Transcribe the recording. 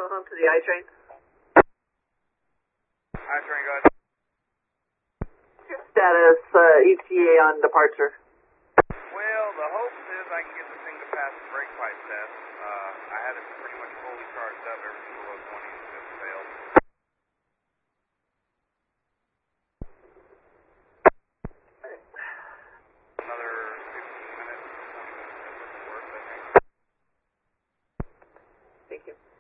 home to the I-train. I-train, go ahead. Status, ETA on departure. Well, the hope is I can get this thing to pass the brake pipe test. I had it pretty much fully charged up every single low 20 and just failed. Another 15 minutes, 20 minutes worth of work, I think. Thank you.